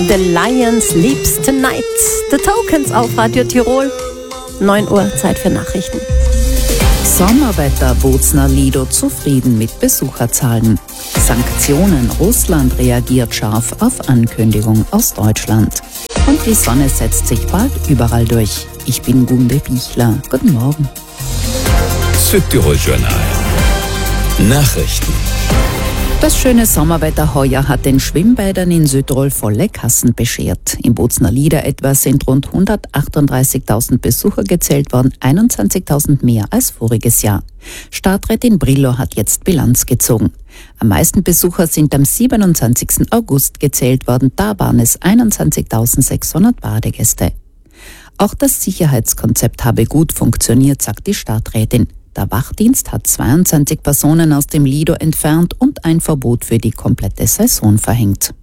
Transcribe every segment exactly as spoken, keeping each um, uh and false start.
The Lion Sleeps Tonight. The Tokens auf Radio Tirol. neun Uhr, Zeit für Nachrichten. Sommerwetter, Bozner Lido zufrieden mit Besucherzahlen. Sanktionen, Russland reagiert scharf auf Ankündigung aus Deutschland. Und die Sonne setzt sich bald überall durch. Ich bin Gunde Bichler. Guten Morgen. Südtirol Journal. Nachrichten. Das schöne Sommerwetter heuer hat den Schwimmbädern in Südtirol volle Kassen beschert. Im Bozner Lieder etwa sind rund hundertachtunddreißigtausend Besucher gezählt worden, einundzwanzigtausend mehr als voriges Jahr. Stadträtin Brillo hat jetzt Bilanz gezogen. Am meisten Besucher sind am siebenundzwanzigsten August gezählt worden, da waren es einundzwanzigtausendsechshundert Badegäste. Auch das Sicherheitskonzept habe gut funktioniert, sagt die Stadträtin. Der Wachdienst hat zweiundzwanzig Personen aus dem Lido entfernt und ein Verbot für die komplette Saison verhängt.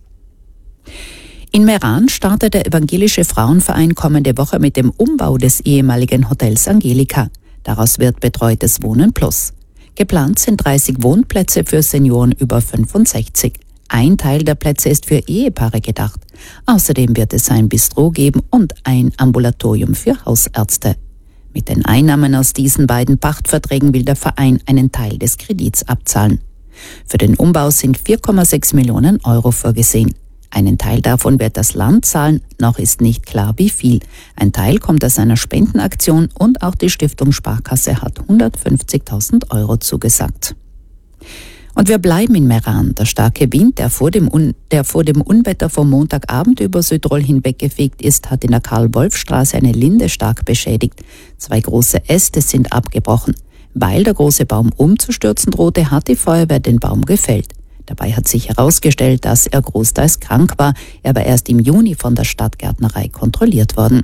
In Meran startet der Evangelische Frauenverein kommende Woche mit dem Umbau des ehemaligen Hotels Angelika. Daraus wird Betreutes Wohnen Plus. Geplant sind dreißig Wohnplätze für Senioren über fünfundsechzig. Ein Teil der Plätze ist für Ehepaare gedacht. Außerdem wird es ein Bistro geben und ein Ambulatorium für Hausärzte. Mit den Einnahmen aus diesen beiden Pachtverträgen will der Verein einen Teil des Kredits abzahlen. Für den Umbau sind vier Komma sechs Millionen Euro vorgesehen. Einen Teil davon wird das Land zahlen, noch ist nicht klar wie viel. Ein Teil kommt aus einer Spendenaktion und auch die Stiftung Sparkasse hat hundertfünfzigtausend Euro zugesagt. Und wir bleiben in Meran. Der starke Wind, der vor, dem Un- der vor dem Unwetter vom Montagabend über Südtirol hinweggefegt ist, hat in der Karl-Wolf-Straße eine Linde stark beschädigt. Zwei große Äste sind abgebrochen. Weil der große Baum umzustürzen drohte, hat die Feuerwehr den Baum gefällt. Dabei hat sich herausgestellt, dass er großteils krank war. Er war erst im Juni von der Stadtgärtnerei kontrolliert worden.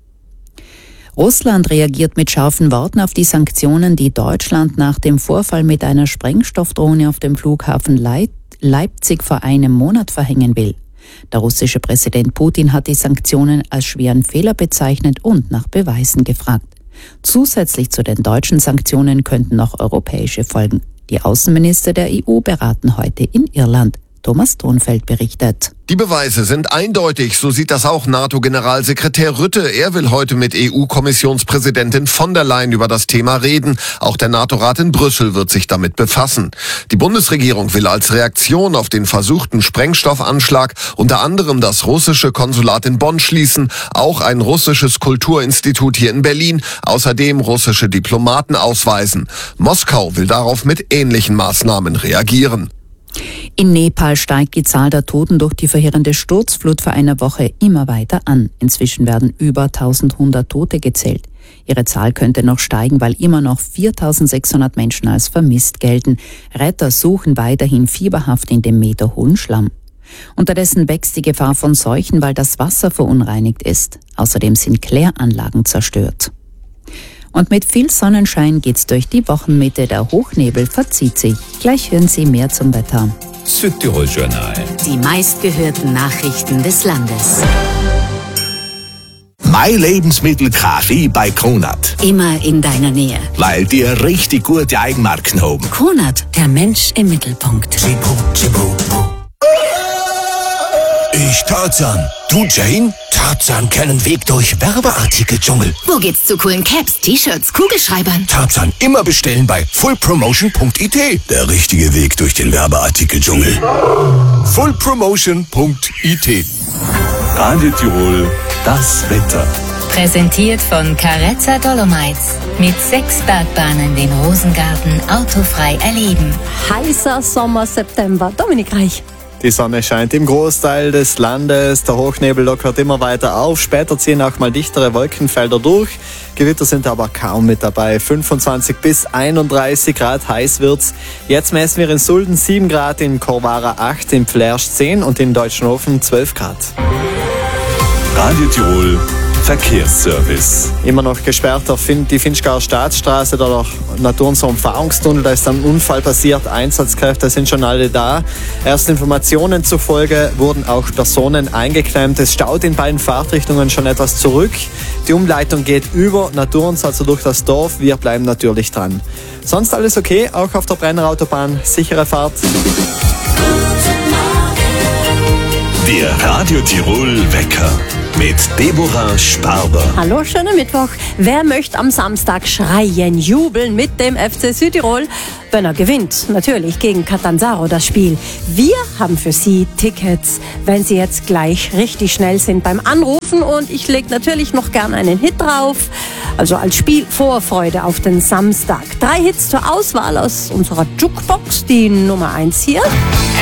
Russland reagiert mit scharfen Worten auf die Sanktionen, die Deutschland nach dem Vorfall mit einer Sprengstoffdrohne auf dem Flughafen Leipzig vor einem Monat verhängen will. Der russische Präsident Putin hat die Sanktionen als schweren Fehler bezeichnet und nach Beweisen gefragt. Zusätzlich zu den deutschen Sanktionen könnten noch europäische folgen. Die Außenminister der E U beraten heute in Irland. Thomas Thonfeld berichtet. Die Beweise sind eindeutig, so sieht das auch NATO-Generalsekretär Rutte. Er will heute mit E U-Kommissionspräsidentin von der Leyen über das Thema reden. Auch der NATO-Rat in Brüssel wird sich damit befassen. Die Bundesregierung will als Reaktion auf den versuchten Sprengstoffanschlag unter anderem das russische Konsulat in Bonn schließen, auch ein russisches Kulturinstitut hier in Berlin, außerdem russische Diplomaten ausweisen. Moskau will darauf mit ähnlichen Maßnahmen reagieren. In Nepal steigt die Zahl der Toten durch die verheerende Sturzflut vor einer Woche immer weiter an. Inzwischen werden über eintausendhundert Tote gezählt. Ihre Zahl könnte noch steigen, weil immer noch viertausendsechshundert Menschen als vermisst gelten. Retter suchen weiterhin fieberhaft in dem meterhohen Schlamm. Unterdessen wächst die Gefahr von Seuchen, weil das Wasser verunreinigt ist. Außerdem sind Kläranlagen zerstört. Und mit viel Sonnenschein geht's durch die Wochenmitte. Der Hochnebel verzieht sich. Gleich hören Sie mehr zum Wetter. Südtirol Journal. Die meistgehörten Nachrichten des Landes. Mein Lebensmittel Kaffee bei Kronat. Immer in deiner Nähe. Weil die richtig gute Eigenmarken haben. Kronat, der Mensch im Mittelpunkt. Chibu, chibu. Ich Tarzan. Du Jane? Tarzan kennen Weg durch Werbeartikeldschungel. Wo geht's zu coolen Caps, T-Shirts, Kugelschreibern? Tarzan immer bestellen bei full promotion punkt I T. Der richtige Weg durch den Werbeartikeldschungel. full promotion punkt I T. Radio Tirol, das Wetter. Präsentiert von Carezza Dolomites. Mit sechs Bergbahnen den Rosengarten autofrei erleben. Heißer Sommer, September. Dominik Reich. Die Sonne scheint im Großteil des Landes, der Hochnebel lockert immer weiter auf, später ziehen auch mal dichtere Wolkenfelder durch. Gewitter sind aber kaum mit dabei, fünfundzwanzig bis einunddreißig Grad heiß wird's. Jetzt messen wir in Sulden sieben Grad, in Korvara acht, in Flersch zehn und in Deutschenhofen zwölf Grad. Radio Tirol, Verkehrsservice. Immer noch gesperrt auf die Finchgauer Staatsstraße, da noch Natur- und Umfahrungstunnel, da ist ein Unfall passiert, Einsatzkräfte sind schon alle da. Ersten Informationen zufolge wurden auch Personen eingeklemmt. Es staut in beiden Fahrtrichtungen schon etwas zurück. Die Umleitung geht über Naturens, also durch das Dorf. Wir bleiben natürlich dran. Sonst alles okay, auch auf der Brenner Autobahn. Sichere Fahrt. Der Radio Tirol Wecker mit Deborah Sparber. Hallo, schönen Mittwoch. Wer möchte am Samstag schreien, jubeln mit dem F C Südtirol, wenn er gewinnt? Natürlich gegen Catanzaro das Spiel. Wir haben für Sie Tickets, wenn Sie jetzt gleich richtig schnell sind beim Anrufen. Und ich lege natürlich noch gern einen Hit drauf. Also als Spielvorfreude auf den Samstag. Drei Hits zur Auswahl aus unserer Jukebox. Die Nummer eins hier.